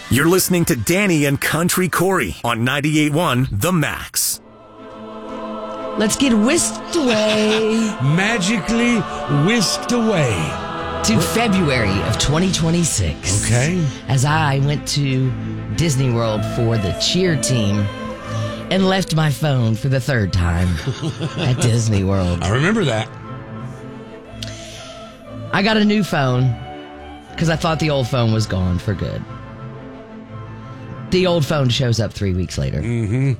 You're listening to Danny and Country Corey on 98.1 The Max. Let's get whisked away. Magically whisked away. To February of 2026. Okay. As I went to Disney World for the cheer team and left my phone for the third time at Disney World. I remember that. I got a new phone because I thought the old phone was gone for good. The old phone shows up 3 weeks later. Mm-hmm.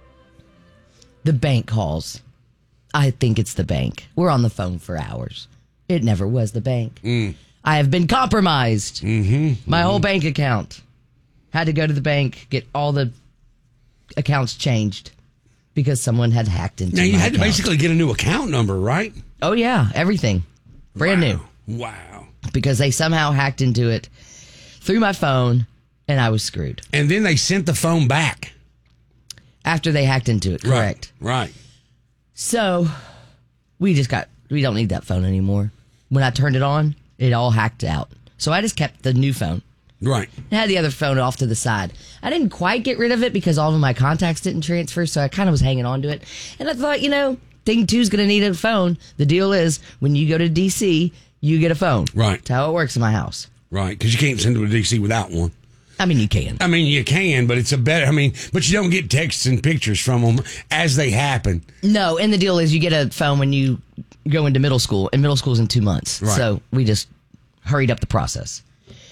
The bank calls. I think it's the bank. We're on the phone for hours. It never was the bank. I have been compromised. My whole bank account. Had to go to the bank, get all the accounts changed because someone had hacked into Now, you my had to account. basically get a new account number, right? Oh, yeah. Everything. Brand new. Wow. Because they somehow hacked into it through my phone, and I was screwed. And then they sent the phone back. After they hacked into it, correct. Right. So, we don't need that phone anymore. When I turned it on, it all hacked out. So I just kept the new phone. Right. I had the other phone off to the side. I didn't quite get rid of it because all of my contacts didn't transfer, so I kind of was hanging on to it. And I thought, Thing 2's going to need a phone. The deal is, when you go to D.C., you get a phone. Right. That's how it works in my house. Right, because you can't send to a DC without one. I mean, you can. I mean, you can, but it's a better. But you don't get texts and pictures from them as they happen. No, and the deal is you get a phone when you go into middle school, and middle school's in 2 months. Right. So we just hurried up the process.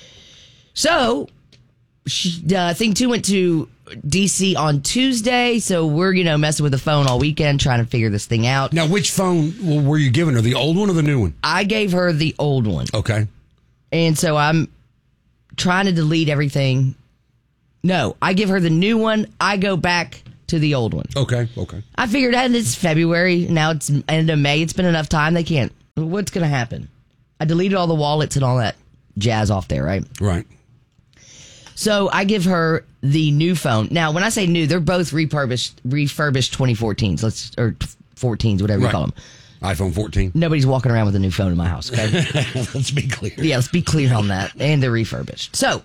So, Thing 2 went to D.C. on Tuesday, so we're, messing with the phone all weekend, trying to figure this thing out. Now, which phone were you giving her? The old one or the new one? I gave her the old one. Okay. And so I'm trying to delete everything. No, I give her the new one. I go back to the old one. Okay. I figured out it's February. Now it's end of May. It's been enough time. They can't. What's going to happen? I deleted all the wallets and all that jazz off there, right? Right. So I give her the new phone. Now, when I say new, they're both refurbished 2014s. Or 14s, whatever you call them. iPhone 14. Nobody's walking around with a new phone in my house, okay? Let's be clear. Yeah, let's be clear on that. And they're refurbished. So,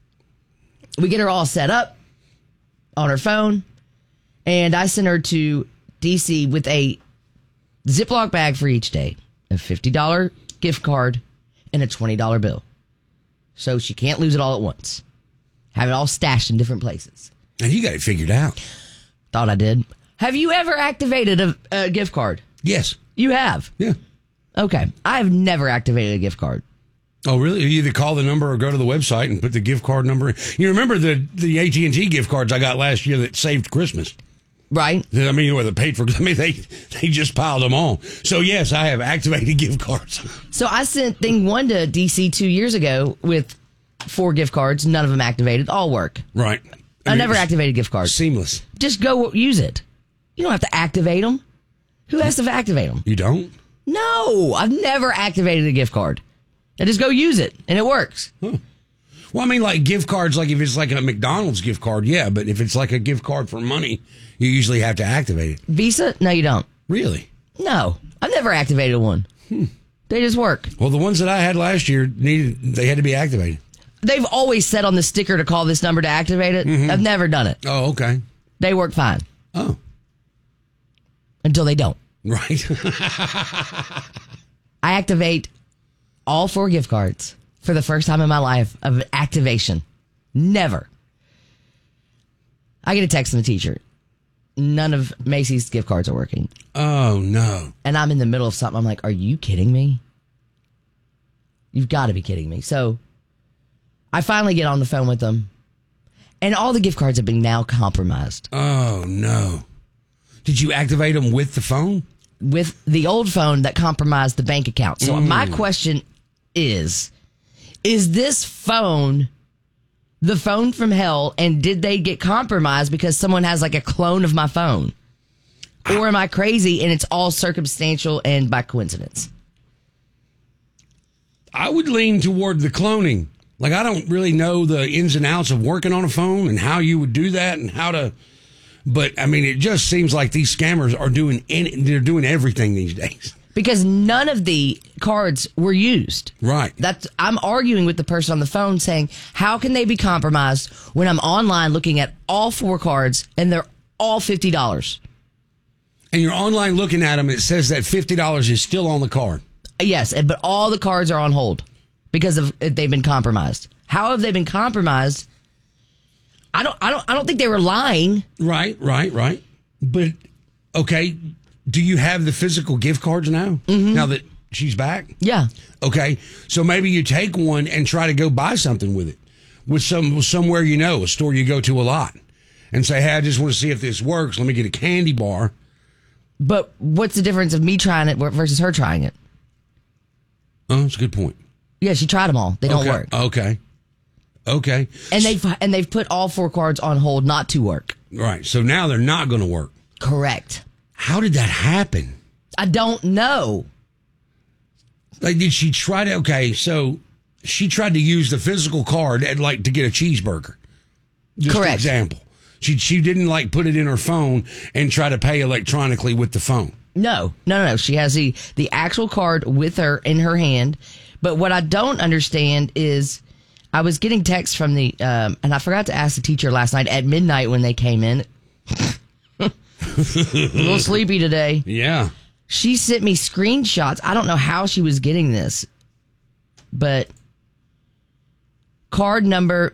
we get her all set up on her phone, and I send her to D.C. with a Ziploc bag for each day, a $50 gift card, and a $20 bill. So she can't lose it all at once. Have it all stashed in different places. And you got it figured out. Thought I did. Have you ever activated a gift card? Yes. You have? Yeah. Okay. I have never activated a gift card. Oh, really? You either call the number or go to the website and put the gift card number in. You remember the AT&T gift cards I got last year that saved Christmas? Right. Where they paid for. They just piled them on. So yes, I have activated gift cards. So I sent Thing 1 to DC 2 years ago with 4 gift cards. None of them activated. All work. Right. I never activated gift cards. Seamless. Just go use it. You don't have to activate them. Who has to activate them? You don't? No, I've never activated a gift card. I just go use it, and it works. Huh. Well, like gift cards, like if it's like a McDonald's gift card, yeah. But if it's like a gift card for money, you usually have to activate it. Visa? No, you don't. Really? No, I've never activated one. They just work. Well, the ones that I had last year they had to be activated. They've always said on the sticker to call this number to activate it. Mm-hmm. I've never done it. Oh, okay. They work fine. Oh. Until they don't. Right. I activate all 4 gift cards for the first time in my life of activation. Never. I get a text from the teacher. None of Macy's gift cards are working. Oh, no. And I'm in the middle of something. I'm like, are you kidding me? You've got to be kidding me. So I finally get on the phone with them. And all the gift cards have been now compromised. Oh, no. Did you activate them with the phone? With the old phone that compromised the bank account. So my question is this phone the phone from hell, and did they get compromised because someone has like a clone of my phone? Or am I crazy and it's all circumstantial and by coincidence? I would lean toward the cloning. Like, I don't really know the ins and outs of working on a phone and how you would do that and how to... But, I mean, it just seems like these scammers are doing everything these days. because none of the cards were used. Right. I'm arguing with the person on the phone saying, how can they be compromised when I'm online looking at all 4 cards and they're all $50? And you're online looking at them, it says that $50 is still on the card. Yes, but all the cards are on hold because of they've been compromised. How have they been compromised? I don't think they were lying. Right. But okay, do you have the physical gift cards now? Mm-hmm. Now that she's back? Yeah. Okay, so maybe you take one and try to go buy something with it, with somewhere a store you go to a lot, and say, hey, I just want to see if this works. Let me get a candy bar. But what's the difference of me trying it versus her trying it? Oh, that's a good point. Yeah, she tried them all. They don't work. Okay. And they've put all 4 cards on hold not to work. Right. So now they're not going to work. Correct. How did that happen? I don't know. Like, did she try to? Okay, so she tried to use the physical card to get a cheeseburger. Just Correct. An example. She didn't put it in her phone and try to pay electronically with the phone. No. She has the actual card with her in her hand. But what I don't understand is I was getting texts from and I forgot to ask the teacher last night at midnight when they came in. A little sleepy today. Yeah. She sent me screenshots. I don't know how she was getting this, but card number,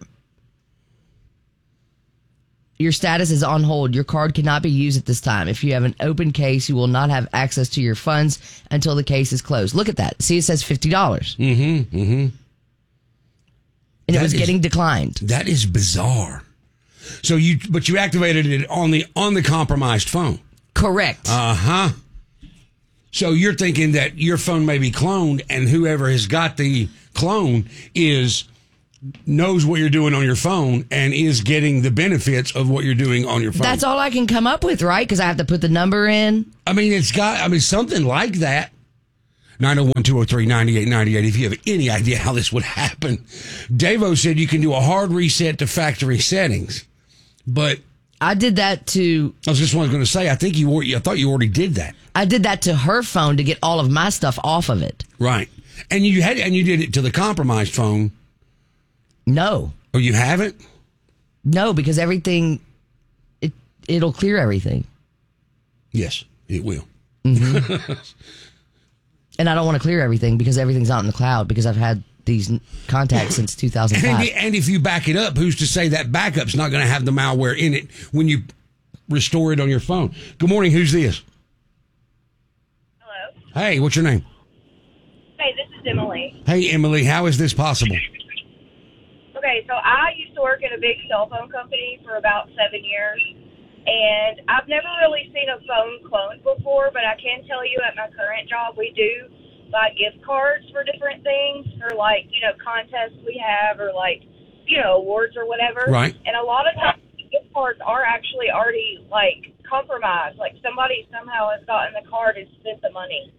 your status is on hold. Your card cannot be used at this time. If you have an open case, you will not have access to your funds until the case is closed. Look at that. See, it says $50. Mm-hmm. And it was getting declined. That is bizarre. So you activated it on the compromised phone. Correct. Uh-huh. So you're thinking that your phone may be cloned, and whoever has got the clone knows what you're doing on your phone and is getting the benefits of what you're doing on your phone. That's all I can come up with, right? Because I have to put the number in. I mean, something like that. 901-203-9898 if you have any idea how this would happen. Davo said you can do a hard reset to factory settings, but I did that to. I was just going to say, I thought you already did that. I did that to her phone to get all of my stuff off of it. Right, and you did it to the compromised phone. No. Oh, you haven't? No, because everything, it'll clear everything. Yes, it will. Mm-hmm. And I don't want to clear everything because everything's out in the cloud because I've had these contacts since 2005. And if you back it up, who's to say that backup's not going to have the malware in it when you restore it on your phone? Good morning. Who's this? Hello. Hey, what's your name? Hey, this is Emily. Hey, Emily. How is this possible? Okay, so I used to work at a big cell phone company for about 7 years, and I've never really seen a phone cloned before, but I can tell you at my current job we do buy gift cards for different things, for contests we have, or awards or whatever. Right. And a lot of times gift cards are actually already compromised. Somebody somehow has gotten the card and spent the money.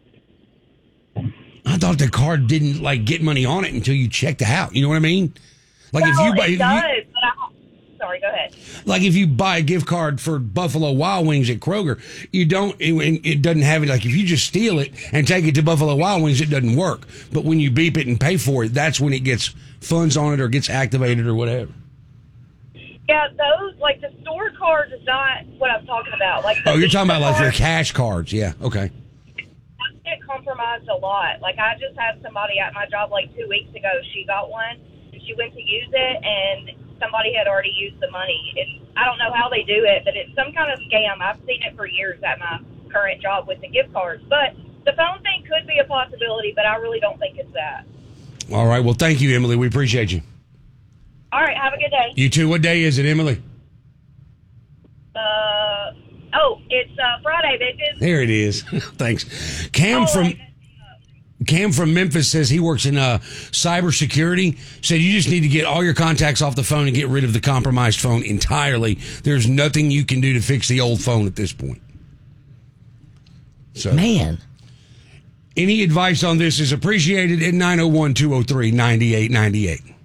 I thought the card didn't get money on it until you checked out. You know what I mean? It does, but sorry, go ahead. If you buy a gift card for Buffalo Wild Wings at Kroger, it doesn't have it. If you just steal it and take it to Buffalo Wild Wings, it doesn't work. But when you beep it and pay for it, that's when it gets funds on it or gets activated or whatever. Yeah, those, the store cards is not what I'm talking about. You're talking about their cash cards. Yeah, okay. I get compromised a lot. I just had somebody at my job 2 weeks ago. She got one, and she went to use it, and somebody had already used the money. I don't know how they do it, but it's some kind of scam. I've seen it for years at my current job with the gift cards. But the phone thing could be a possibility, but I really don't think it's that. All right. Well, thank you, Emily. We appreciate you. All right. Have a good day. You too. What day is it, Emily? It's Friday, bitches. There it is. Thanks. Cam from Memphis says he works in cybersecurity. Said you just need to get all your contacts off the phone and get rid of the compromised phone entirely. There's nothing you can do to fix the old phone at this point. So, man, any advice on this is appreciated at 901-203-9898.